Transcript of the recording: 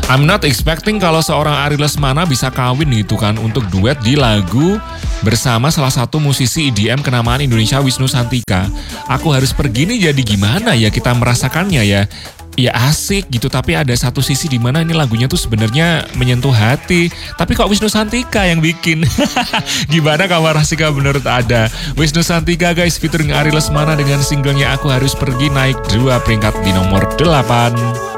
I'm not expecting kalau seorang Ari Lesmana bisa kawin gitu kan untuk duet di lagu bersama salah satu musisi EDM kenamaan Indonesia Wisnu Santika. Aku harus pergi nih, jadi gimana ya kita merasakannya ya? Ya asik gitu, tapi ada satu sisi di mana ini lagunya tuh sebenarnya menyentuh hati. Tapi kok Wisnu Santika yang bikin? Gimana kabar Rasika menurut Ada? Wisnu Santika guys featuring Ari Lesmana dengan singlenya Aku Harus Pergi naik 2 peringkat di nomor 8.